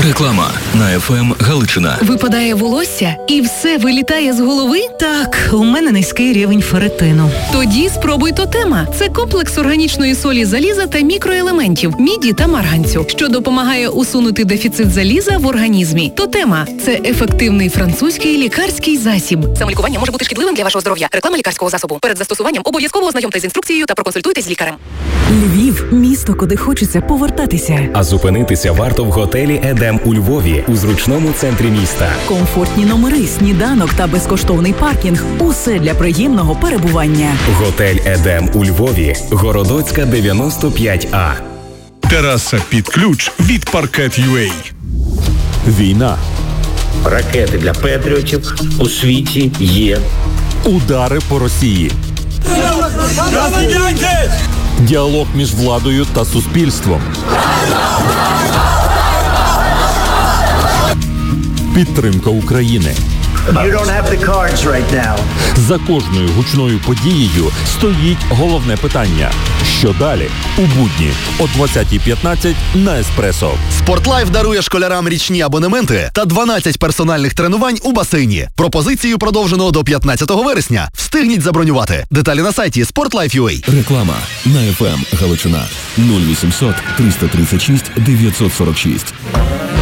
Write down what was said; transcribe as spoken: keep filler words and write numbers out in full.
Реклама на еф ем Галичина. Випадає волосся і все вилітає з голови? Так, у мене низький рівень ферритину. Тоді спробуй Тотема. Це комплекс органічної солі заліза та мікроелементів, міді та марганцю, що допомагає усунути дефіцит заліза в організмі. Тотема – це ефективний французький лікарський засіб. Самолікування може бути шкідливим для вашого здоров'я. Реклама лікарського засобу. Перед застосуванням обов'язково ознайомтесь з інструкцією та проконсультуйтесь з лікарем. Львів – місто, куди хочеться повертатися. А зупинитися варто в готелі «Едем» у Львові, у зручному центрі міста. Комфортні номери, сніданок та безкоштовний паркінг – усе для приємного перебування. Готель «Едем» у Львові, Городоцька, дев'яносто п'ять А. Тераса під ключ від Паркет.ua. Війна. Ракети для патріотів у світі є. Удари по Росії. Діалог між владою та суспільством. Підтримка України. You don't have the cards right now. За кожною гучною подією стоїть головне питання. Що далі? У будні о двадцятій п'ятнадцять на Еспресо. Спортлайф дарує школярам річні абонементи та дванадцять персональних тренувань у басейні. Пропозицію продовжено до п'ятнадцятого вересня. Встигніть забронювати. Деталі на сайті спортлайф.ua. Реклама на еф ем Галичина. нуль вісімсот триста тридцять шість дев'ятсот сорок шість.